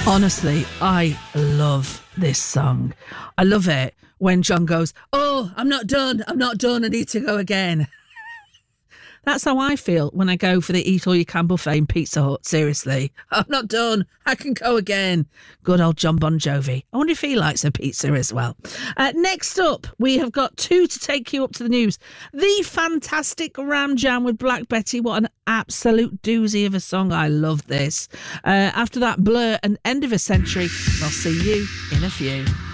Honestly, I love this song. I love it when John goes, "Oh, I'm not done, I need to go again." That's how I feel when I go for the Eat All You Can buffet in Pizza Hut. Seriously, I'm not done. I can go again. Good old John Bon Jovi. I wonder if he likes a pizza as well. Next up, we have got two to take you up to the news. The fantastic Ram Jam with Black Betty. What an absolute doozy of a song. I love this. After that, Blur and End of a Century. I'll see you in a few.